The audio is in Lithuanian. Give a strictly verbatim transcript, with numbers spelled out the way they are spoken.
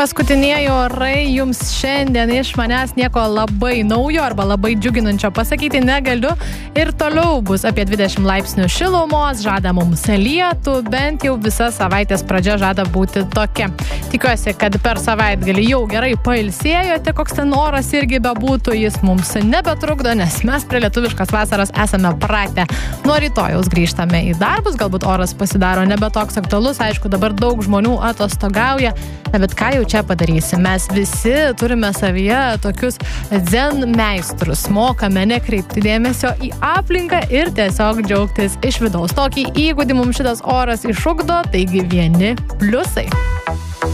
paskutinieji orai jums šiandien iš manęs nieko labai naujo arba labai džiuginančio pasakyti negaliu. Ir toliau bus apie dvidešimt laipsnių šilumos, žada mums lietų, bent jau visa savaitės pradžia žada būti tokia. Tikiuosi, kad per savaitgalį jau gerai pailsėjote, koks ten oras irgi bebūtų, jis mums nebetrukdo, nes mes prie lietuviškos vasaros esame pratę. Nuo rytojaus grįžtame į darbus, galbūt oras pasidaro nebe toks aktualus, aišku, dabar daug žmonių atostogauja, bet ką jau čia padarysim? Mes visi turime savyje tokius zen meistrus, mokame nekreipti dėmesio į aplinką ir tiesiog džiaugtis iš vidaus. Tokį įgūdį mums šitas oras išugdo, taigi vieni pliusai.